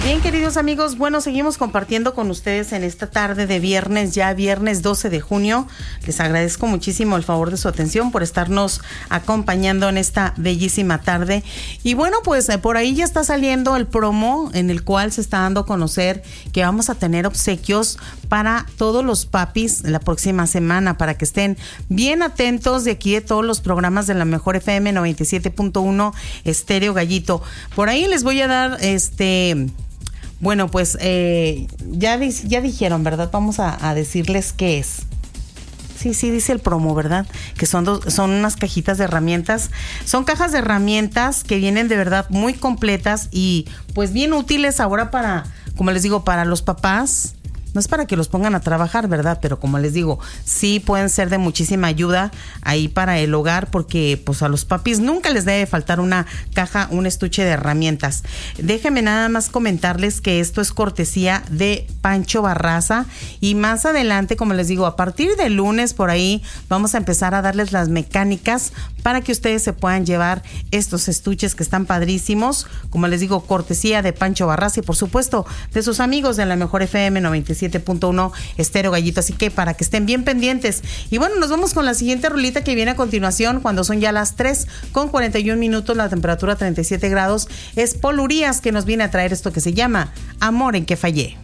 Bien, queridos amigos, bueno, seguimos compartiendo con ustedes en esta tarde de viernes, ya viernes 12 de junio. Les agradezco muchísimo el favor de su atención por estarnos acompañando en esta bellísima tarde. Y bueno, pues por ahí ya está saliendo el promo en el cual se está dando a conocer que vamos a tener obsequios para todos los papis la próxima semana, para que estén bien atentos de aquí de todos los programas de la Mejor FM 97.1 Estéreo Gallito. Por ahí les voy a dar bueno, pues ya dijeron, ¿verdad? Vamos a decirles qué es. Sí, dice el promo, ¿verdad? Que son unas cajitas de herramientas. Son cajas de herramientas que vienen de verdad muy completas y pues bien útiles ahora para, como les digo, para los papás. No es para que los pongan a trabajar, ¿verdad? Pero como les digo, sí pueden ser de muchísima ayuda ahí para el hogar, porque pues a los papis nunca les debe faltar una caja, un estuche de herramientas. Déjenme nada más comentarles que esto es cortesía de Pancho Barraza, y más adelante, como les digo, a partir del lunes por ahí vamos a empezar a darles las mecánicas para que ustedes se puedan llevar estos estuches que están padrísimos. Como les digo, cortesía de Pancho Barraza y por supuesto de sus amigos de la Mejor FM 97.1 Estéreo Gallito, así que para que estén bien pendientes. Y bueno, nos vamos con la siguiente rolita que viene a continuación, cuando son ya las 3:41, la temperatura 37 grados. Es Paul Urias que nos viene a traer esto que se llama Amor en que fallé.